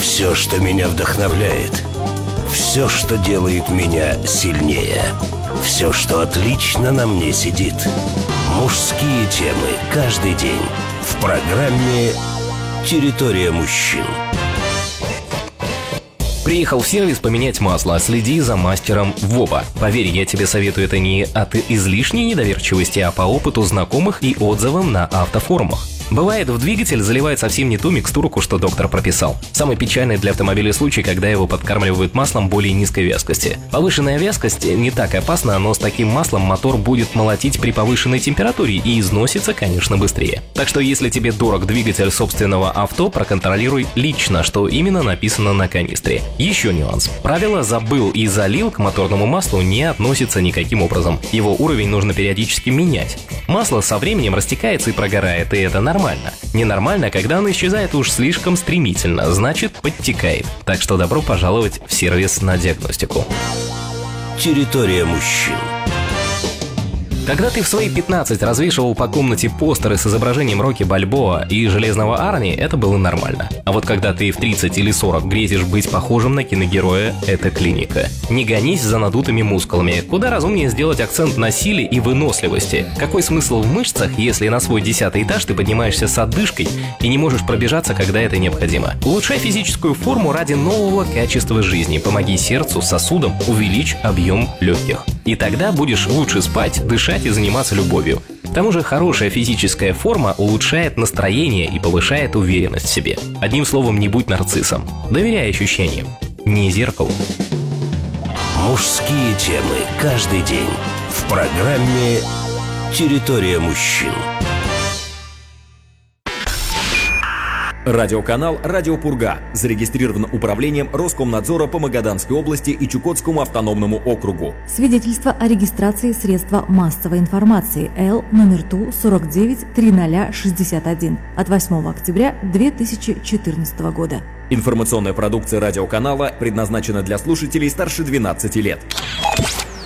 Все, что меня вдохновляет. Все, что делает меня сильнее. Все, что отлично на мне сидит. Мужские темы каждый день в программе «Территория мужчин». Приехал в сервис поменять масло, следи за мастером Вова. Поверь, я тебе советую это не от излишней недоверчивости, а по опыту знакомых и отзывам на автофорумах. Бывает, в двигатель заливает совсем не ту микстурку, что доктор прописал. Самый печальный для автомобиля случай, когда его подкармливают маслом более низкой вязкости. Повышенная вязкость не так опасна, но с таким маслом мотор будет молотить при повышенной температуре и износится, конечно, быстрее. Так что если тебе дорог двигатель собственного авто, проконтролируй лично, что именно написано на канистре. Еще нюанс. Правило «забыл и залил» к моторному маслу не относится никаким образом. Его уровень нужно периодически менять. Масло со временем растекается и прогорает, и это нормально. Ненормально, когда оно исчезает уж слишком стремительно, значит подтекает. Так что добро пожаловать в сервис на диагностику. Территория мужчин. Когда ты в свои 15 развешивал по комнате постеры с изображением Рокки Бальбоа и Железного Арни, это было нормально. А вот когда ты в 30 или 40 грезишь быть похожим на киногероя, это клиника. Не гонись за надутыми мускулами. Куда разумнее сделать акцент на силе и выносливости. Какой смысл в мышцах, если на свой 10-й этаж ты поднимаешься с одышкой и не можешь пробежаться, когда это необходимо? Улучшай физическую форму ради нового качества жизни. Помоги сердцу, сосудам, увеличь объем легких. И тогда будешь лучше спать, дышать и заниматься любовью. К тому же хорошая физическая форма улучшает настроение и повышает уверенность в себе. Одним словом, не будь нарциссом. Доверяй ощущениям, не зеркалу. Мужские темы каждый день в программе «Территория мужчин». Радиоканал «Радио Пурга» зарегистрирован управлением Роскомнадзора по Магаданской области и Чукотскому автономному округу. Свидетельство о регистрации средства массовой информации Л номер ТУ 493061 от 8 октября 2014 года. Информационная продукция радиоканала предназначена для слушателей старше 12 лет.